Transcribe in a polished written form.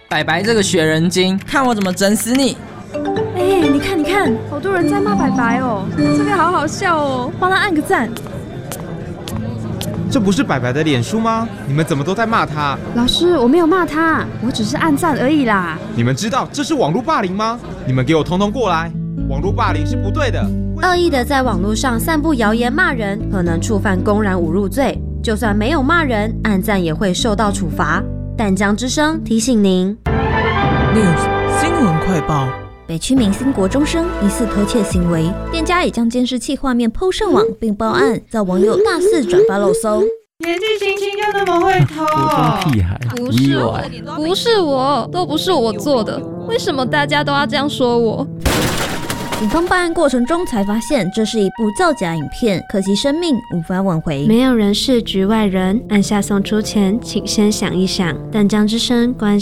白白这个学人精，看我怎么整死你！ 你看，好多人在骂白白哦，这个好好笑哦，帮他按个赞。 这不是白白的脸书吗？你们怎么都在骂他？ 老师，我没有骂他，我只是按赞而已啦。 你们知道这是网络霸凌吗？你们给我通通过来！网络霸凌是不对的。 恶意的在网络上散布谣言骂人，可能触犯公然侮辱罪。就算没有骂人，按赞也会受到处罚。淡江之声提醒您。 News 新闻快报。 北区明星国中生疑似偷窃行为，店家也将监视器画面 PO 上网并报案，遭网友大肆转发漏搜。 年纪轻轻就那么会偷？ 国中屁孩， 不是我，都不是我做的，为什么大家都要这样说我？ 警方办案过程中才发现，这是一部造假影片，可惜生命无法挽回。 没有人是局外人，按下送出前，请先想一想。淡江之声关